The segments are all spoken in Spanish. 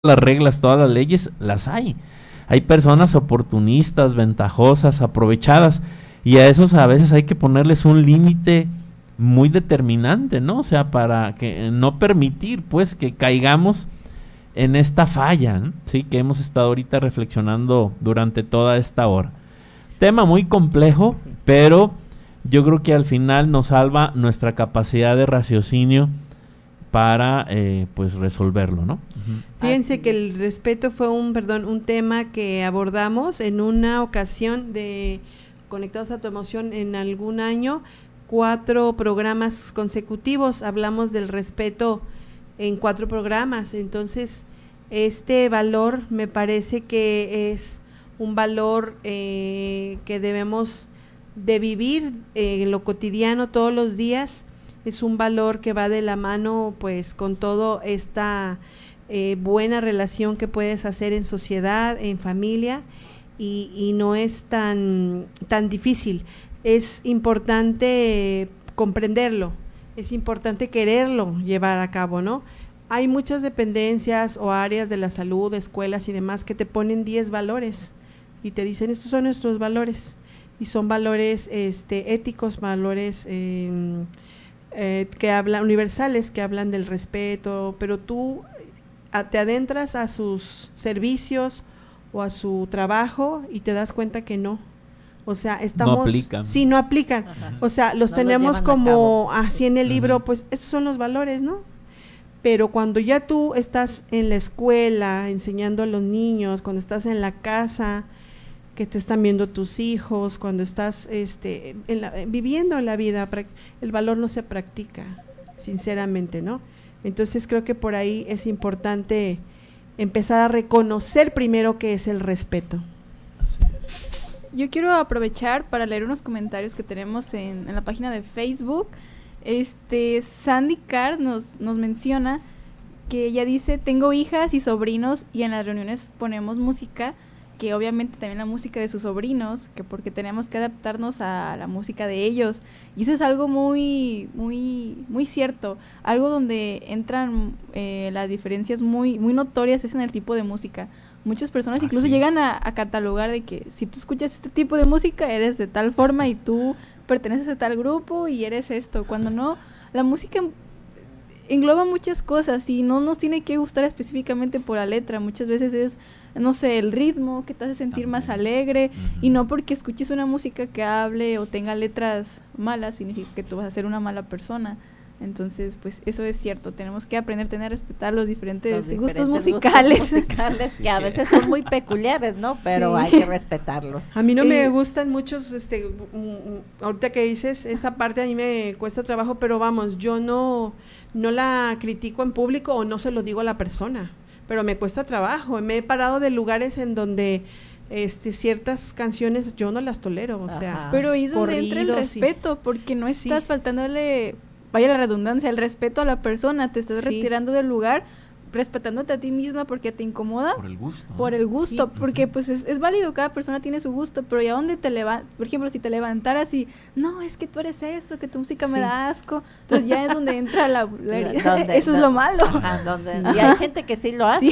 las reglas, todas las leyes, las hay. Hay personas oportunistas, ventajosas, aprovechadas, y a esos a veces hay que ponerles un límite muy determinante, ¿no? O sea, para que no permitir, pues, que caigamos en esta falla, ¿no? Sí, que hemos estado ahorita reflexionando durante toda esta hora. Tema muy complejo, pero yo creo que al final nos salva nuestra capacidad de raciocinio para pues resolverlo, ¿no? Fíjense que el respeto fue un tema que abordamos en una ocasión de Conectados a tu Emoción en algún año, 4 programas consecutivos, hablamos del respeto en 4 programas. Entonces este valor me parece que es un valor que debemos de vivir en lo cotidiano todos los días. Es un valor que va de la mano pues con todo esta buena relación que puedes hacer en sociedad, en familia, y no es tan difícil. Es importante comprenderlo, es importante quererlo llevar a cabo, ¿no? Hay muchas dependencias o áreas de la salud, escuelas y demás que te ponen 10 valores y te dicen estos son nuestros valores, y son valores éticos, valores que hablan universales, que hablan del respeto, pero tú te adentras a sus servicios o a su trabajo y te das cuenta que no. O sea, estamos no aplican. Sí, no aplican. Ajá. O sea, los tenemos como así en el libro, pues estos son los valores, ¿no? Pero cuando ya tú estás en la escuela enseñando a los niños, cuando estás en la casa que te están viendo tus hijos, cuando estás viviendo la vida, el valor no se practica, sinceramente, ¿no? Entonces creo que por ahí es importante empezar a reconocer primero qué es el respeto. Yo quiero aprovechar para leer unos comentarios que tenemos en la página de Facebook. Sandy Carr nos menciona que ella dice: tengo hijas y sobrinos y en las reuniones ponemos música, que obviamente también la música de sus sobrinos, que porque tenemos que adaptarnos a la música de ellos, y eso es algo muy muy muy cierto, algo donde entran las diferencias muy muy notorias es en el tipo de música. Muchas personas incluso llegan a catalogar de que si tú escuchas este tipo de música eres de tal forma y tú perteneces a tal grupo y eres esto, cuando no, la música engloba muchas cosas y no nos tiene que gustar específicamente por la letra. Muchas veces es, no sé, el ritmo que te hace sentir más alegre, y no porque escuches una música que hable o tenga letras malas significa que tú vas a ser una mala persona. Entonces, pues eso es cierto, tenemos que aprender a respetar los diferentes gustos musicales que a veces son muy peculiares, ¿no? Pero sí, hay que respetarlos. A mí no me gustan muchos, ahorita que dices esa parte a mí me cuesta trabajo, pero vamos, yo no la critico en público o no se lo digo a la persona, pero me cuesta trabajo. Me he parado de lugares en donde ciertas canciones yo no las tolero, o sea, pero ahí es donde entra el respeto, porque no estás faltándole, vaya la redundancia, el respeto a la persona, te estás retirando del lugar, respetándote a ti misma porque te incomoda. Por el gusto, porque pues es válido, cada persona tiene su gusto, pero ya donde por ejemplo, si te levantaras y, no, es que tú eres esto, que tu música me da asco, entonces ya es donde entra la eso es lo malo. Y hay gente que sí lo hace,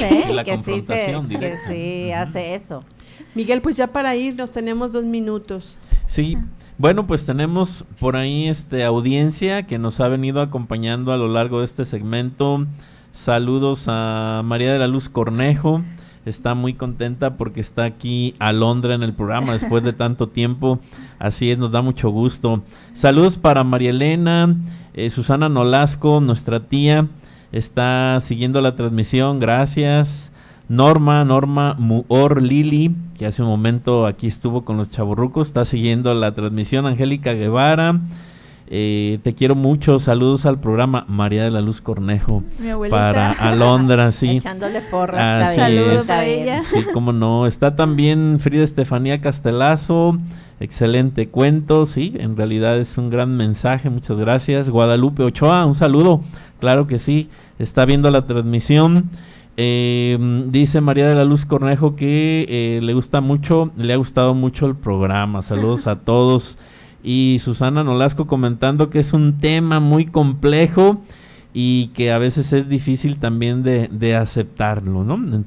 que sí hace eso. Miguel, pues ya para irnos tenemos 2 minutos. Sí. Bueno, pues tenemos por ahí audiencia que nos ha venido acompañando a lo largo de este segmento. Saludos a María de la Luz Cornejo, está muy contenta porque está aquí Alondra en el programa después de tanto tiempo, así es, nos da mucho gusto. Saludos para María Elena, Susana Nolasco, nuestra tía, está siguiendo la transmisión, gracias. Norma Muor Lili, que hace un momento aquí estuvo con los chavorrucos, está siguiendo la transmisión. Angélica Guevara, te quiero mucho, saludos al programa. María de la Luz Cornejo, mi abuelita, para Alondra, sí, echándole porras, saludos a ella. Sí, cómo no. Está también Frida Estefanía Castelazo, excelente cuento, sí, en realidad es un gran mensaje, muchas gracias. Guadalupe Ochoa, un saludo, claro que sí, está viendo la transmisión. Dice María de la Luz Cornejo que le ha gustado mucho el programa, saludos a todos. Y Susana Nolasco comentando que es un tema muy complejo y que a veces es difícil también de aceptarlo, ¿no?